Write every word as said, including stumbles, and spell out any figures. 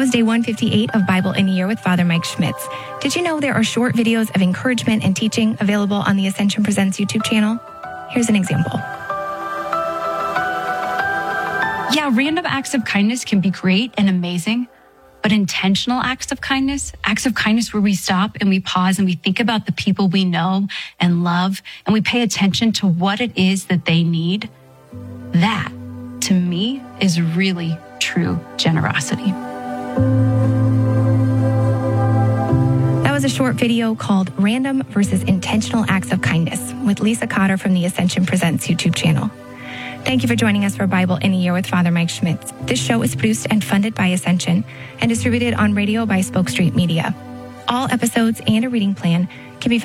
was day one fifty-eight of Bible in a Year with Father Mike Schmitz. Did you know there are short videos of encouragement and teaching available on the Ascension Presents YouTube channel? Here's an example. Yeah, random acts of kindness can be great and amazing, but intentional acts of kindness, acts of kindness where we stop and we pause and we think about the people we know and love, and we pay attention to what it is that they need, that, to me, is really true generosity. That was a short video called Random versus Intentional Acts of Kindness with Lisa Cotter from the Ascension Presents YouTube channel. Thank you for joining us for Bible in a Year with Father Mike Schmitz. This show is produced and funded by Ascension and distributed on radio by Spoke Street Media. All episodes and a reading plan can be found